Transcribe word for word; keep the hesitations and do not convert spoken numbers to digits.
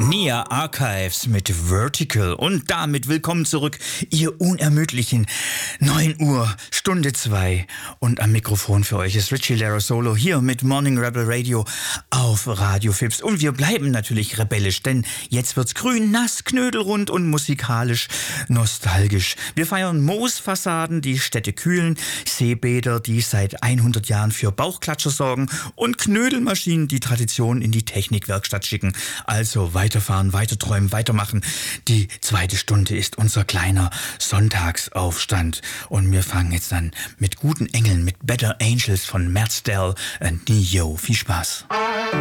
Nia Archives mit Vertical und damit willkommen zurück, ihr unermüdlichen neun Uhr, Stunde zwei und am Mikrofon für euch ist Richie Lero Solo hier mit Morning Rebel Radio auf Radio Fips und wir bleiben natürlich rebellisch, denn jetzt wird's grün, nass, knödelrund und musikalisch nostalgisch. Wir feiern Moosfassaden, die Städte kühlen, Seebäder, die seit hundert Jahren für Bauchklatscher sorgen und Knödelmaschinen, die Tradition in die Technikwerkstatt schicken. Also weiterfahren, weiter träumen, weitermachen. Die zweite Stunde ist unser kleiner Sonntagsaufstand. Und wir fangen jetzt an mit guten Engeln, mit Better Angels von Matt Stell und Neo. Viel Spaß.